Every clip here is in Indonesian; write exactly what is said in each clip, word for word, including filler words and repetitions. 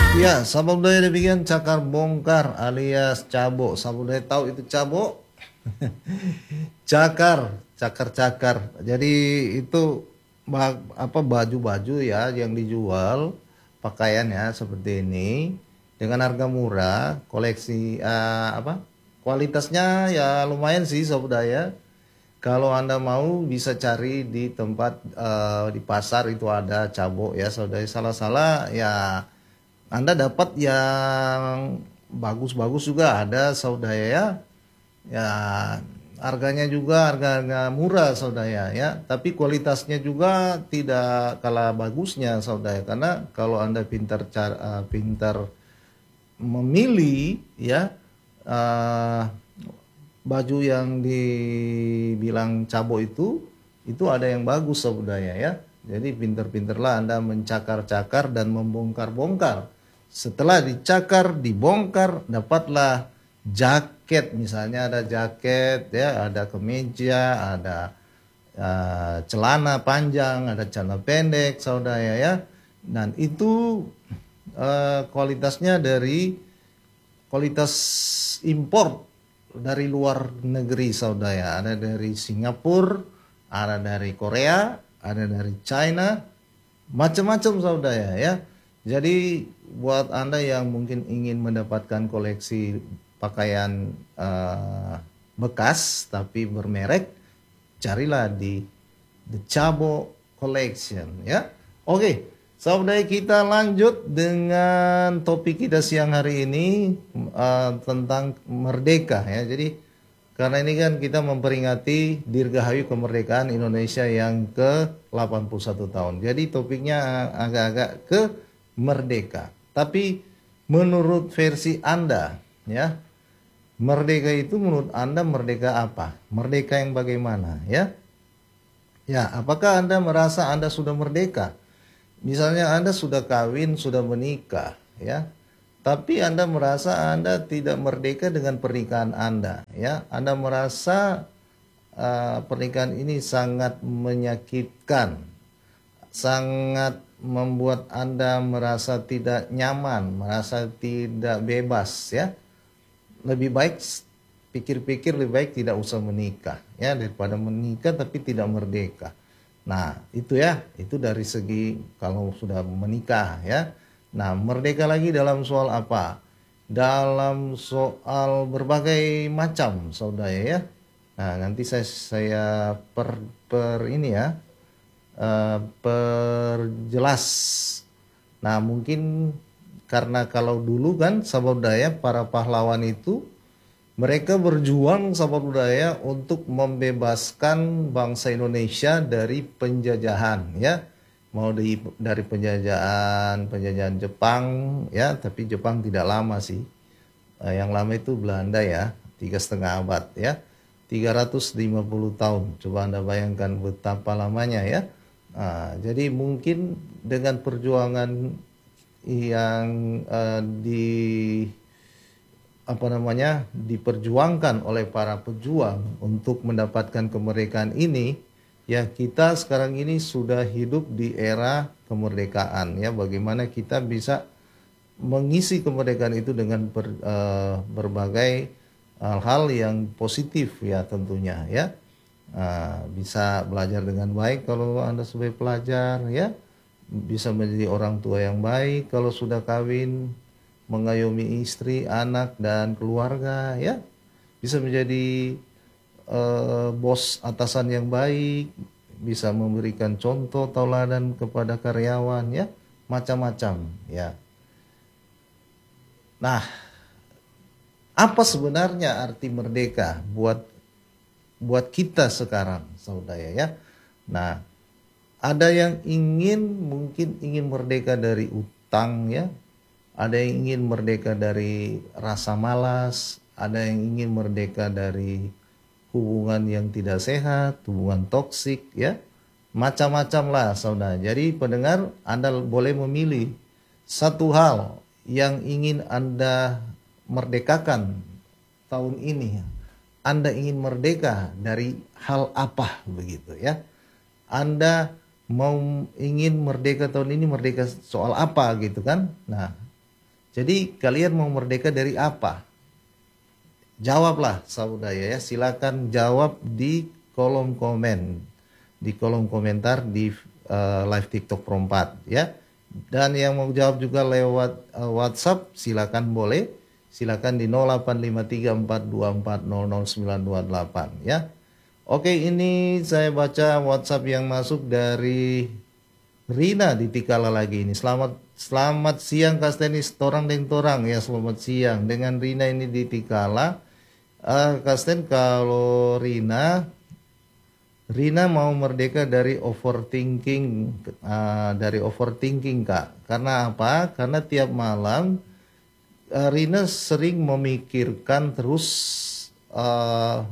Ya, sahabat budaya demikian cakar bongkar alias cabo. Sahabat budaya tahu itu cabo? Cakar, cakar-cakar. Jadi itu ba- apa baju-baju ya yang dijual pakaian ya seperti ini dengan harga murah, koleksi eh, apa? Kualitasnya ya lumayan sih sahabat budaya. Kalau Anda mau bisa cari di tempat eh, di pasar itu ada cabo ya saudara. Salah-salah ya Anda dapat yang bagus-bagus juga ada saudara ya. Ya harganya juga harga-harga murah saudara ya. Tapi kualitasnya juga tidak kalah bagusnya saudara karena kalau Anda pintar cara eh, pintar memilih ya eh, baju yang dibilang cabo itu itu ada yang bagus sebudaya ya. Jadi pinter-pinterlah Anda mencakar-cakar dan membongkar-bongkar. Setelah dicakar, dibongkar, dapatlah jaket. Misalnya ada jaket ya, ada kemeja, ada uh, celana panjang, ada celana pendek saudara ya. Dan itu uh, kualitasnya dari kualitas impor dari luar negeri saudara, ada dari Singapura, ada dari Korea, ada dari China, macam-macam saudara ya. Jadi buat Anda yang mungkin ingin mendapatkan koleksi pakaian uh, bekas tapi bermerek, carilah di The Chabo Collection ya. Oke. Saudara kita lanjut dengan topik kita siang hari ini uh, tentang merdeka ya. Jadi karena ini kan kita memperingati Dirgahayu kemerdekaan Indonesia yang ke delapan puluh satu tahun. Jadi topiknya agak-agak ke merdeka. Tapi menurut versi Anda ya, merdeka itu menurut Anda merdeka apa? Merdeka yang bagaimana ya? Ya, apakah Anda merasa Anda sudah merdeka? Misalnya Anda sudah kawin, sudah menikah, ya. Tapi Anda merasa Anda tidak merdeka dengan pernikahan Anda, ya. Anda merasa uh, pernikahan ini sangat menyakitkan, sangat membuat Anda merasa tidak nyaman, merasa tidak bebas, ya. Lebih baik pikir-pikir lebih baik tidak usah menikah, ya, daripada menikah tapi tidak merdeka. Nah, itu ya, itu dari segi kalau sudah menikah ya. Nah, merdeka lagi dalam soal apa? Dalam soal berbagai macam, saudara ya. Nah, nanti saya saya per, per ini ya, uh, perjelas. Nah, mungkin karena kalau dulu kan sahabat budaya para pahlawan itu mereka berjuang sahabat budaya untuk membebaskan bangsa Indonesia dari penjajahan ya. Mau dari, dari penjajahan penjajahan Jepang ya, tapi Jepang tidak lama sih. Eh, yang lama itu Belanda ya, tiga setengah abad ya. tiga ratus lima puluh tahun. Coba Anda bayangkan betapa lamanya ya. Nah, jadi mungkin dengan perjuangan yang uh, di apa namanya diperjuangkan oleh para pejuang untuk mendapatkan kemerdekaan ini ya, kita sekarang ini sudah hidup di era kemerdekaan ya. Bagaimana kita bisa mengisi kemerdekaan itu dengan ber, uh, berbagai hal-hal yang positif ya tentunya ya. Uh, bisa belajar dengan baik kalau Anda sebagai pelajar ya, bisa menjadi orang tua yang baik kalau sudah kawin, mengayomi istri, anak, dan keluarga ya. Bisa menjadi uh, bos atasan yang baik, bisa memberikan contoh tauladan kepada karyawan ya, macam-macam ya. Nah, apa sebenarnya arti merdeka buat buat kita sekarang saudara ya? Nah, ada yang ingin mungkin ingin merdeka dari utang ya. Ada yang ingin merdeka dari rasa malas, ada yang ingin merdeka dari hubungan yang tidak sehat, hubungan toksik ya. Macam-macam lah saudara. Jadi pendengar, Anda boleh memilih satu hal yang ingin Anda merdekakan tahun ini. Anda ingin merdeka dari hal apa begitu ya. Anda mau ingin merdeka tahun ini, merdeka soal apa gitu kan. Nah, Jadi kalian mau merdeka dari apa? Jawablah saudara ya, silakan jawab di kolom komen, di kolom komentar di uh, live TikTok Pro empat ya. Dan yang mau jawab juga lewat uh, WhatsApp silakan boleh, silakan di nol delapan lima tiga empat dua empat nol nol sembilan dua delapan ya. Oke, ini saya baca WhatsApp yang masuk dari Rina di Tikala lagi ini. Selamat selamat siang Kastenis torang deng torang ya, selamat siang dengan Rina ini di Tikala. Uh, Kasten, kalau Rina, Rina mau merdeka dari overthinking, uh, dari overthinking kak. Karena apa? Karena tiap malam uh, Rina sering memikirkan terus uh,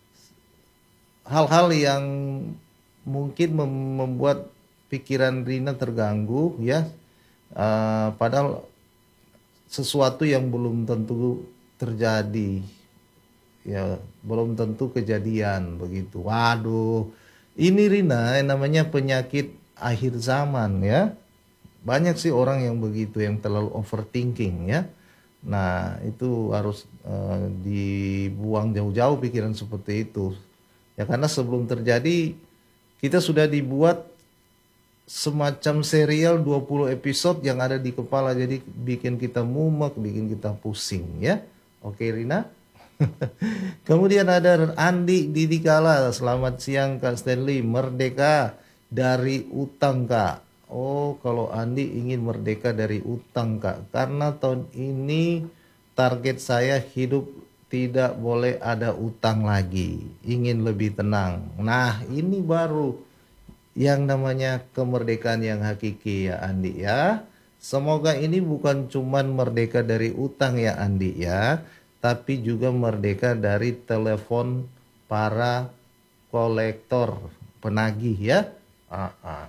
hal-hal yang mungkin mem- membuat pikiran Rina terganggu, ya. Uh, padahal sesuatu yang belum tentu terjadi. Ya, belum tentu kejadian begitu. Waduh, ini Rina yang namanya penyakit akhir zaman ya. Banyak sih orang yang begitu, yang terlalu overthinking ya. Nah, itu harus uh, dibuang jauh-jauh pikiran seperti itu. Ya, karena sebelum terjadi kita sudah dibuat semacam serial dua puluh episode yang ada di kepala, jadi bikin kita mumet, bikin kita pusing ya. Oke Rina. Kemudian ada Andi Didikala, selamat siang Kak Stanley, merdeka dari utang Kak. Oh, kalau Andi ingin merdeka dari utang Kak, karena tahun ini target saya hidup tidak boleh ada utang lagi, ingin lebih tenang. Nah, ini baru yang namanya kemerdekaan yang hakiki ya Andi ya. Semoga ini bukan cuman merdeka dari utang ya Andi ya, tapi juga merdeka dari telepon para kolektor penagih ya. Ah, ah.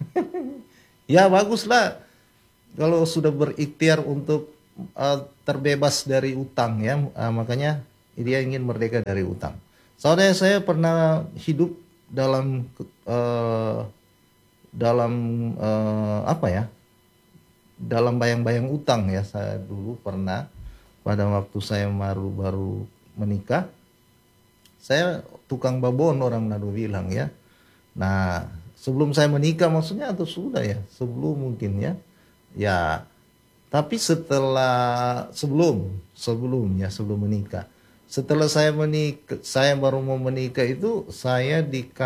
Ya baguslah kalau sudah berikhtiar untuk uh, terbebas dari utang ya. Uh, makanya dia ingin merdeka dari utang. Soalnya saya pernah hidup dalam uh, dalam uh, apa ya? Dalam bayang-bayang utang ya. Saya dulu pernah pada waktu saya baru-baru menikah, saya tukang babon orang Nado bilang ya. Nah, sebelum saya menikah maksudnya atau sudah ya? Sebelum mungkin ya. Ya, tapi setelah sebelum sebelum ya sebelum menikah. Setelah saya menikah, saya baru mau menikah itu saya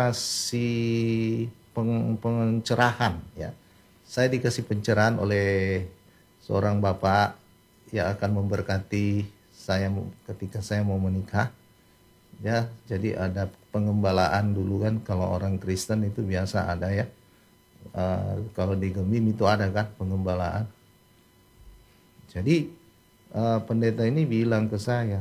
dikasih peng, pencerahan ya. Saya dikasih pencerahan oleh seorang bapak yang akan memberkati saya ketika saya mau menikah ya. Jadi ada pengembalaan dulu kan, kalau orang Kristen itu biasa ada ya. Uh, kalau di Gemim itu ada kan pengembalaan. Jadi uh, pendeta ini bilang ke saya,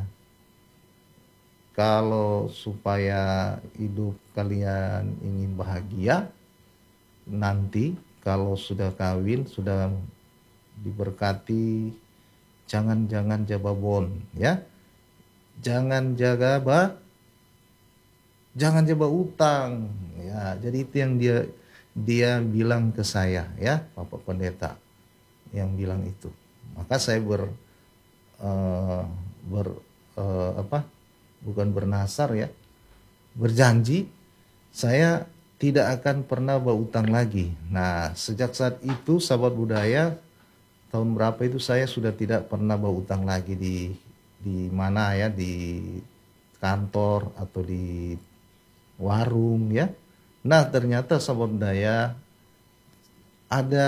kalau supaya hidup kalian ingin bahagia nanti kalau sudah kawin, sudah diberkati, jangan-jangan jababon ya, jangan jaga ba, jangan jaba utang ya. Jadi itu yang dia dia bilang ke saya ya, Bapak Pendeta yang bilang itu. Maka saya ber uh, ber uh, apa bukan bernasar ya, berjanji saya tidak akan pernah berutang lagi. Nah sejak saat itu sahabat budaya, tahun berapa itu saya sudah tidak pernah berutang lagi di di mana ya, di kantor atau di warung ya. Nah ternyata sahabat budaya ada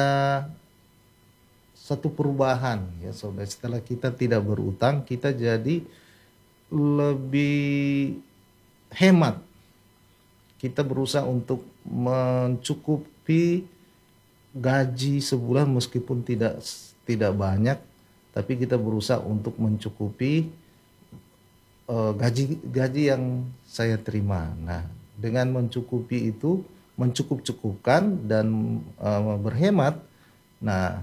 satu perubahan ya saudara. Setelah kita tidak berutang, kita jadi lebih hemat. Kita berusaha untuk mencukupi gaji sebulan meskipun tidak tidak banyak, tapi kita berusaha untuk mencukupi uh, gaji gaji yang saya terima. Nah, dengan mencukupi itu, mencukup-cukupkan dan uh, berhemat, nah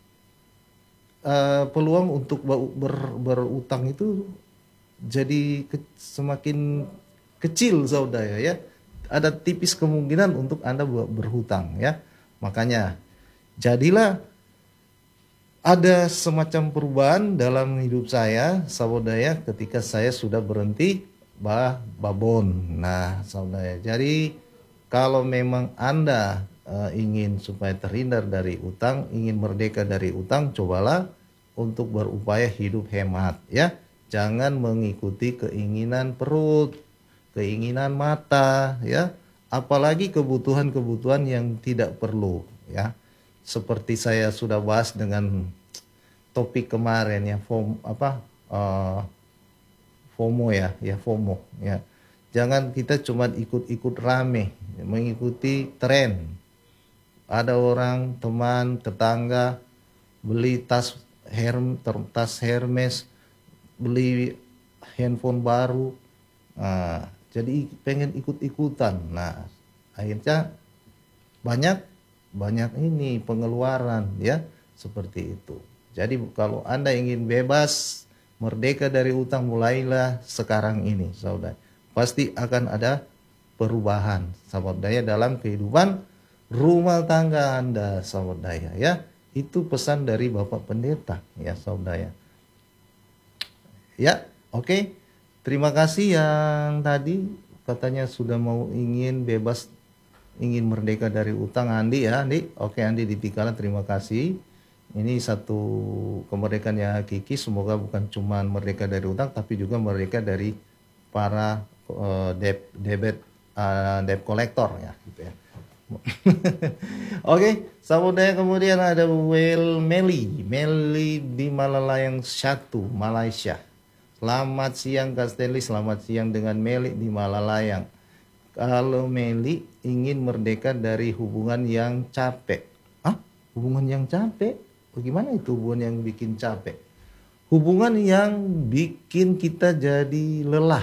uh, peluang untuk ber, berutang itu jadi ke, semakin kecil saudara ya. Ada tipis kemungkinan untuk Anda berhutang ya. Makanya jadilah ada semacam perubahan dalam hidup saya, saudara, ketika saya sudah berhenti bah babon. Nah, saudara, jadi kalau memang Anda uh, ingin supaya terhindar dari utang, ingin merdeka dari utang, cobalah untuk berupaya hidup hemat, ya. Jangan mengikuti keinginan perut, keinginan mata, ya. Apalagi kebutuhan-kebutuhan yang tidak perlu, ya. Seperti saya sudah bahas dengan topik kemarin ya, FOMO apa uh, FOMO ya, ya FOMO ya. Jangan kita cuma ikut-ikut rame, mengikuti tren. Ada orang, teman, tetangga beli tas Herm, tas Hermes, beli handphone baru. Nah, jadi pengen ikut-ikutan. Nah, akhirnya banyak banyak ini pengeluaran ya, seperti itu. Jadi kalau Anda ingin bebas, merdeka dari utang, mulailah sekarang ini, saudara. Pasti akan ada perubahan, saudara, dalam kehidupan rumah tangga Anda, saudara, ya. Itu pesan dari Bapak Pendeta, ya, saudara. Ya, oke. Okay. Terima kasih yang tadi katanya sudah mau ingin bebas, ingin merdeka dari utang, Andi ya, Andi. Oke, Andi di Pikala, terima kasih. Ini satu kemerdekaan yang hakiki. Semoga bukan cuma merdeka dari utang, tapi juga merdeka dari para uh, debt debit uh, debt collector ya, gitu ya. Oke, saudara, kemudian ada Well Meli, Meli di Malalayang satu, Malaysia. Selamat siang Kak Stanley, selamat siang dengan Meli di Malalayang. Kalau Meli ingin merdeka dari hubungan yang capek. Hah? Hubungan yang capek? Bagaimana itu hubungan yang bikin capek? Hubungan yang bikin kita jadi lelah.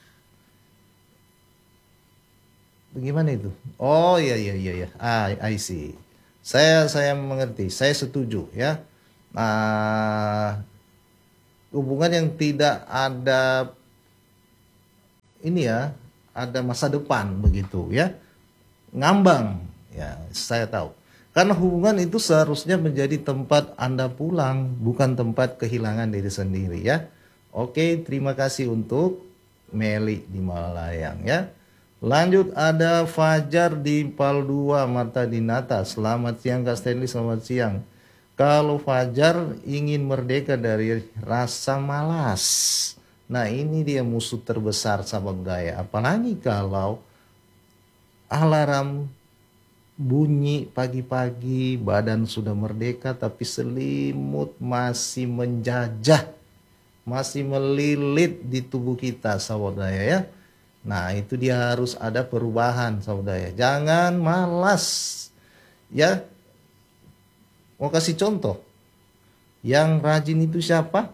Bagaimana itu? Oh iya iya iya iya. Ah, I see. Saya saya mengerti. Saya setuju ya. Nah, hubungan yang tidak ada ini ya, ada masa depan begitu ya, ngambang ya, saya tahu. Karena hubungan itu seharusnya menjadi tempat Anda pulang, bukan tempat kehilangan diri sendiri ya. Oke, terima kasih untuk Meli di Malalayang ya. Lanjut ada Fajar di Pal dua, Marta Dinata. Selamat siang Kak Stanley, selamat siang. Kalau Fajar ingin merdeka dari rasa malas, nah ini dia musuh terbesar sahabat budaya. Apalagi kalau alarm bunyi pagi-pagi, badan sudah merdeka tapi selimut masih menjajah, masih melilit di tubuh kita sahabat budaya ya. Nah itu dia harus ada perubahan sahabat budaya. Jangan malas ya. Mau kasih contoh, yang rajin itu siapa?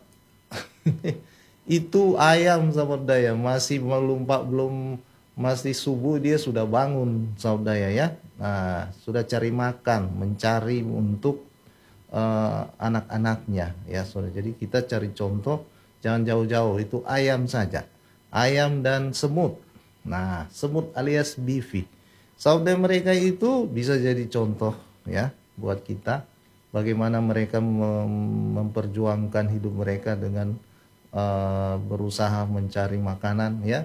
Itu ayam sahabat daya, masih melumpak, belum masih subuh dia sudah bangun sahabat daya ya. Nah, sudah cari makan, mencari untuk uh, anak-anaknya ya saudara. Jadi kita cari contoh, jangan jauh-jauh, itu ayam saja. Ayam dan semut. Nah, semut alias bivi. Saudara, mereka itu bisa jadi contoh ya buat kita. Bagaimana mereka mem memperjuangkan hidup mereka dengan uh, berusaha mencari makanan ya.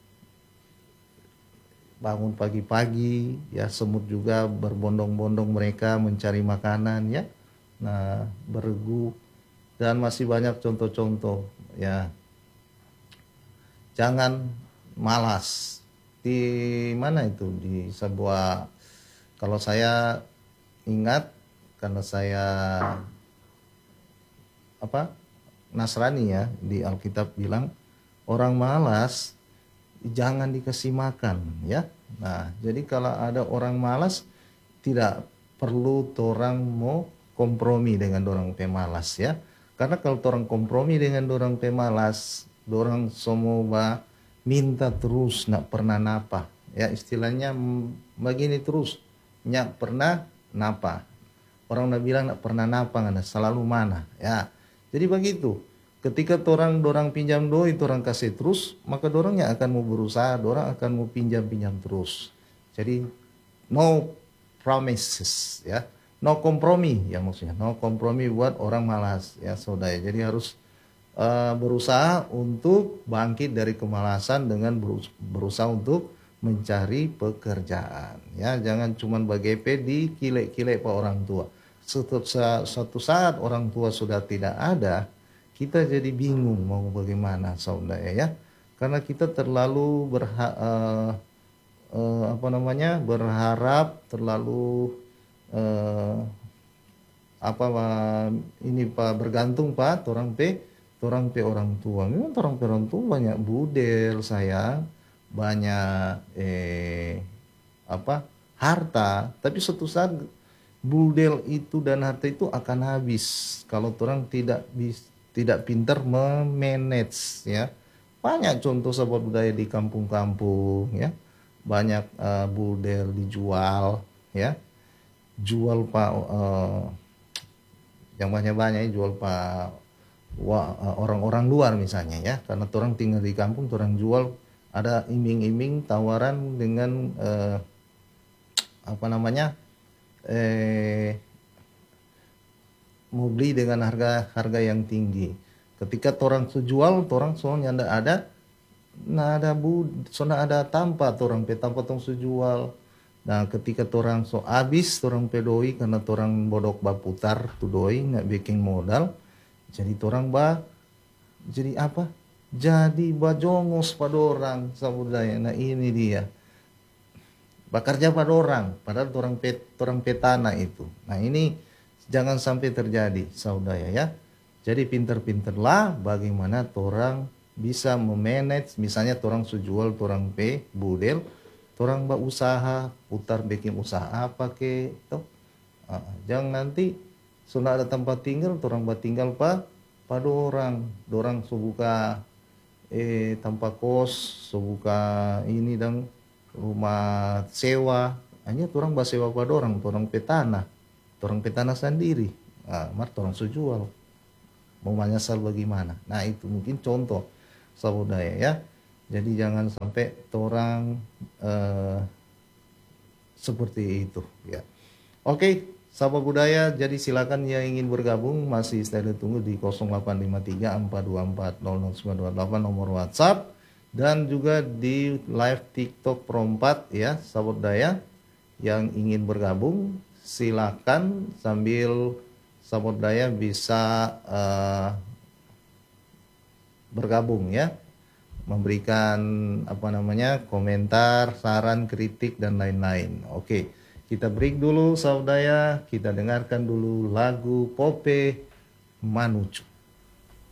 Bangun pagi-pagi ya, semut juga berbondong-bondong mereka mencari makanan ya. Nah, beregu dan masih banyak contoh-contoh ya. Jangan malas. Di mana itu? Di sebuah, kalau saya ingat, karena saya apa Nasrani ya, di Alkitab bilang orang malas jangan dikasih makan ya. Nah jadi kalau ada orang malas, tidak perlu orang mau kompromi dengan orang pemalas ya. Karena kalau orang kompromi dengan orang pemalas, orang semua minta terus, nak pernah napa ya, istilahnya begini terus, nyak pernah napa. Orang udah bilang nak pernah napa, nggak selalu mana ya. Jadi begitu. Ketika orang dorang pinjam do, itu orang kasih terus, maka dorangnya akan mau berusaha, dorang akan mau pinjam-pinjam terus. Jadi no promises ya, no kompromi ya, maksudnya no kompromi buat orang malas ya saudara. Jadi harus uh, berusaha untuk bangkit dari kemalasan dengan berusaha untuk mencari pekerjaan ya. Jangan cuman bagepe di kile-kile pak orang tua. Suatu, suatu saat orang tua sudah tidak ada, kita jadi bingung mau bagaimana saudara ya, karena kita terlalu berha, uh, uh, apa namanya berharap, terlalu uh, apa ini pak bergantung pak orang pe orang pe orang tua. Memang orang pe orang tua banyak budel sayang, banyak eh apa harta, tapi suatu saat budel itu dan harta itu akan habis kalau orang tidak bis, tidak pintar memanage ya. Banyak contoh sahabat budaya di kampung-kampung ya, banyak uh, budel dijual ya, jual pak uh, yang banyak-banyak jual pak orang-orang luar misalnya ya, karena orang tinggal di kampung, orang jual, ada iming-iming tawaran dengan uh, apa namanya eh mau beli dengan harga harga yang tinggi. Ketika orang sejual, orang soalnya ada ada, nah ada bu, soalnya ada tanpa orang pe tanpa tong sejual. Nah ketika orang so habis, orang pedoi karena orang bodok baputar tu doi nggak bikin modal, jadi orang ba, jadi apa? Jadi bajongos pada orang sabudaya. Nah ini dia. Bekerja pada orang, padahal orang pet, orang petana itu. Nah ini jangan sampai terjadi saudara ya. Jadi pinter-pinterlah bagaimana orang bisa memanage, misalnya orang sejual, orang pe budel, orang ba usaha, putar bikin usaha apa ke, toh. Uh, jangan nanti sudah ada tempat tinggal, orang ba tinggal pa pada orang, orang sebuka eh tanpa kos, sebuka ini dan rumah sewa, hanya orang ba sewa pada orang, orang petana, orang petana sendiri, nah, mar orang sejual. Mau menyesal bagaimana? Nah itu mungkin contoh saudara ya. Jadi jangan sampai orang uh, seperti itu ya. Oke sahabat budaya, jadi silakan yang ingin bergabung masih stay tunggu di nol delapan lima tiga empat dua empat nol nol sembilan dua delapan nomor WhatsApp, dan juga di live TikTok perempat ya sahabat budaya. Yang ingin bergabung silakan sambil sahabat budaya bisa uh, bergabung ya, memberikan apa namanya komentar, saran, kritik dan lain-lain. Oke, kita break dulu sahabat budaya, kita dengarkan dulu lagu Pope Manucu.